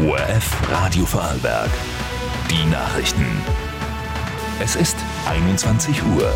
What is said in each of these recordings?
ORF Radio Vorarlberg. Die Nachrichten. Es ist 21 Uhr.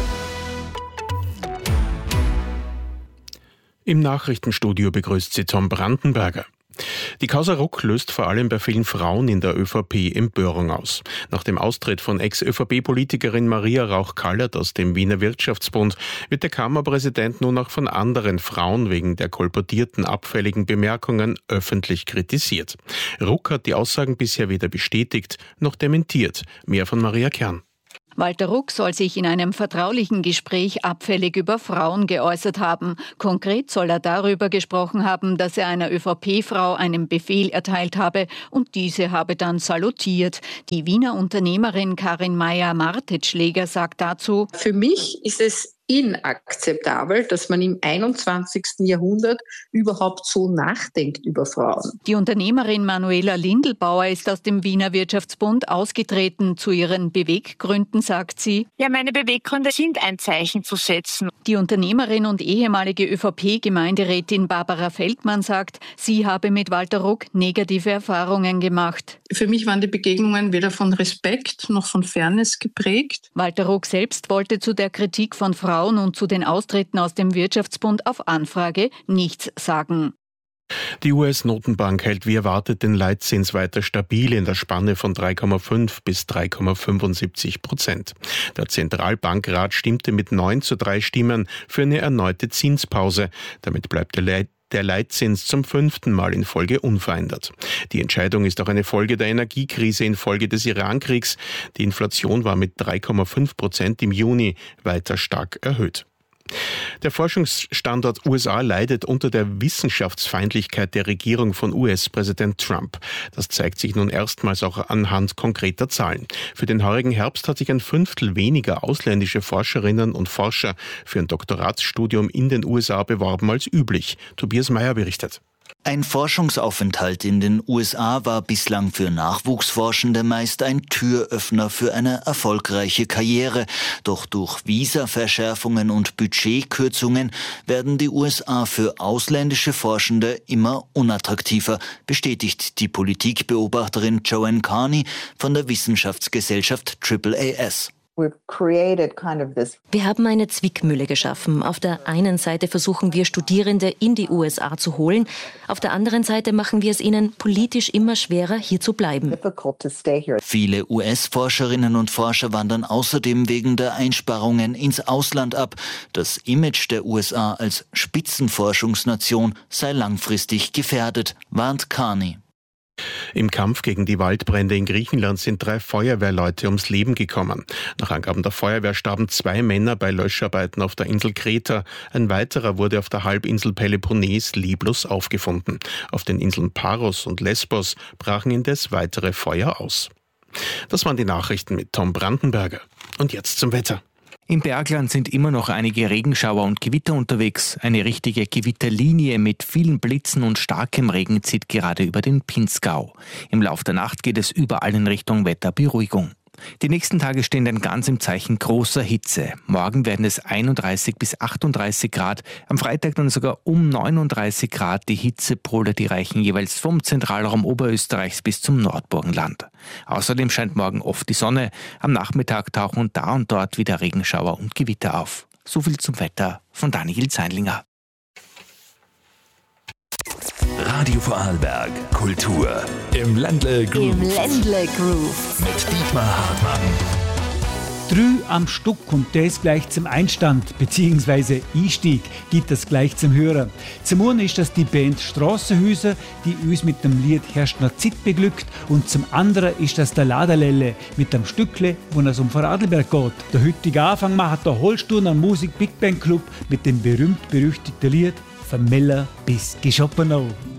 Im Nachrichtenstudio begrüßt sie Tom Brandenberger. Die Causa Ruck löst vor allem bei vielen Frauen in der ÖVP Empörung aus. Nach dem Austritt von Ex-ÖVP-Politikerin Maria Rauch-Kallert aus dem Wiener Wirtschaftsbund wird der Kammerpräsident nun auch von anderen Frauen wegen der kolportierten abfälligen Bemerkungen öffentlich kritisiert. Ruck hat die Aussagen bisher weder bestätigt noch dementiert. Mehr von Maria Kern. Walter Ruck soll sich in einem vertraulichen Gespräch abfällig über Frauen geäußert haben. Konkret soll er darüber gesprochen haben, dass er einer ÖVP-Frau einen Befehl erteilt habe und diese habe dann salutiert. Die Wiener Unternehmerin Karin Meyer-Martetschläger sagt dazu: Für mich ist es inakzeptabel, dass man im 21. Jahrhundert überhaupt so nachdenkt über Frauen. Die Unternehmerin Manuela Lindelbauer ist aus dem Wiener Wirtschaftsbund ausgetreten. Zu ihren Beweggründen sagt sie: Ja, meine Beweggründe sind, ein Zeichen zu setzen. Die Unternehmerin und ehemalige ÖVP-Gemeinderätin Barbara Feldmann sagt, sie habe mit Walter Ruck negative Erfahrungen gemacht. Für mich waren die Begegnungen weder von Respekt noch von Fairness geprägt. Walter Ruck selbst wollte zu der Kritik von Frauen und zu den Austritten aus dem Wirtschaftsbund auf Anfrage nichts sagen. Die US-Notenbank hält wie erwartet den Leitzins weiter stabil in der Spanne von 3,5 bis 3,75%. Der Zentralbankrat stimmte mit 9:3 Stimmen für eine erneute Zinspause. Damit bleibt der Leitzins zum 5. Mal in Folge unverändert. Die Entscheidung ist auch eine Folge der Energiekrise infolge des Irankriegs. Die Inflation war mit 3,5% im Juni weiter stark erhöht. Der Forschungsstandort USA leidet unter der Wissenschaftsfeindlichkeit der Regierung von US-Präsident Trump. Das zeigt sich nun erstmals auch anhand konkreter Zahlen. Für den heurigen Herbst hat sich ein Fünftel weniger ausländische Forscherinnen und Forscher für ein Doktoratsstudium in den USA beworben als üblich. Tobias Meyer berichtet. Ein Forschungsaufenthalt in den USA war bislang für Nachwuchsforschende meist ein Türöffner für eine erfolgreiche Karriere. Doch durch Visaverschärfungen und Budgetkürzungen werden die USA für ausländische Forschende immer unattraktiver, bestätigt die Politikbeobachterin Joanne Carney von der Wissenschaftsgesellschaft AAAS. Wir haben eine Zwickmühle geschaffen. Auf der einen Seite versuchen wir, Studierende in die USA zu holen. Auf der anderen Seite machen wir es ihnen politisch immer schwerer, hier zu bleiben. Viele US-Forscherinnen und Forscher wandern außerdem wegen der Einsparungen ins Ausland ab. Das Image der USA als Spitzenforschungsnation sei langfristig gefährdet, warnt Carney. Im Kampf gegen die Waldbrände in Griechenland sind 3 Feuerwehrleute ums Leben gekommen. Nach Angaben der Feuerwehr starben 2 Männer bei Löscharbeiten auf der Insel Kreta. Ein weiterer wurde auf der Halbinsel Peloponnes leblos aufgefunden. Auf den Inseln Paros und Lesbos brachen indes weitere Feuer aus. Das waren die Nachrichten mit Tom Brandenberger. Und jetzt zum Wetter. Im Bergland sind immer noch einige Regenschauer und Gewitter unterwegs. Eine richtige Gewitterlinie mit vielen Blitzen und starkem Regen zieht gerade über den Pinzgau. Im Lauf der Nacht geht es überall in Richtung Wetterberuhigung. Die nächsten Tage stehen dann ganz im Zeichen großer Hitze. Morgen werden es 31 bis 38 Grad, am Freitag dann sogar um 39 Grad. Die Hitzepole, die reichen jeweils vom Zentralraum Oberösterreichs bis zum Nordburgenland. Außerdem scheint morgen oft die Sonne. Am Nachmittag tauchen da und dort wieder Regenschauer und Gewitter auf. So viel zum Wetter von Daniel Zeinlinger. Radio Vorarlberg Kultur im Ländle Groove. Mit Dietmar Hartmann. 3 am Stück und das gleich zum Einstand bzw. Einstieg gibt das gleich zum Hören. Zum einen ist das die Band Strassenhäuser, die uns mit dem Lied «Herrscht noch Zeit» beglückt, und zum anderen ist das der Laderlelle mit dem Stückle, wo es um Vorarlberg geht. Der heutige Anfang macht der Holsturner Musik Big Band Club mit dem berühmt-berüchtigten Lied «Von Meller bis Geschopenau».